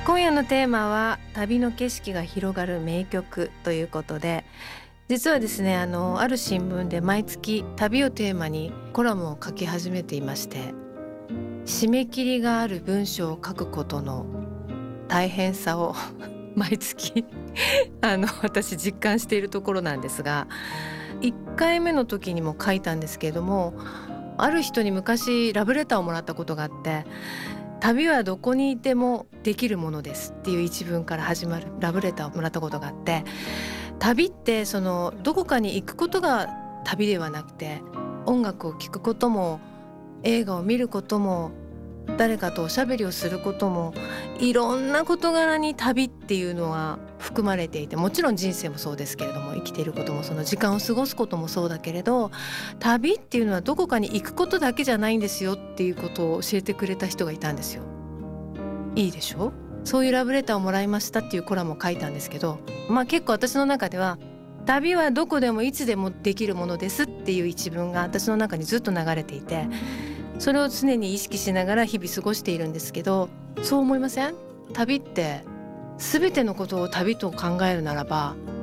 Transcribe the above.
今夜のテーマは旅の景色が広がる名曲ということで、実はですね、ある新聞で毎月旅をテーマにコラムを書き始めていまして、締め切りがある文章を書くことの大変さを毎月私実感しているところなんですが、1回目の時にも書いたんですけれども、ある人に昔ラブレターをもらったことがあって、旅はどこにいてもできるものですっていう一文から始まるラブレターをもらったことがあって、旅ってどこかに行くことが旅ではなくて、音楽を聴くことも映画を見ることも誰かとおしゃべりをすることも、いろんな事柄に旅っていうのは含まれていて、もちろん人生もそうですけれども、生きていることもその時間を過ごすこともそうだけれど、旅っていうのはどこかに行くことだけじゃないんですよっていうことを教えてくれた人がいたんですよ。いいでしょ。そういうラブレターをもらいましたっていうコラムを書いたんですけど、結構私の中では旅はどこでもいつでもできるものですっていう一文が私の中にずっと流れていて、それを常に意識しながら日々過ごしているんですけど、そう思いません？旅って全てのことを旅と考えるならば、